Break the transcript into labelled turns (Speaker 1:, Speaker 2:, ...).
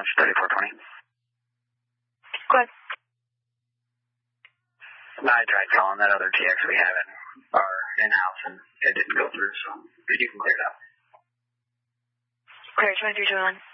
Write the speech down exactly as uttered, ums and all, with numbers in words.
Speaker 1: Launch thirty-four twenty.
Speaker 2: Go ahead.
Speaker 1: I tried calling that other T X we have in our in-house, and it didn't go through, so you can clear it up.
Speaker 2: Clear, twenty-three twenty-one.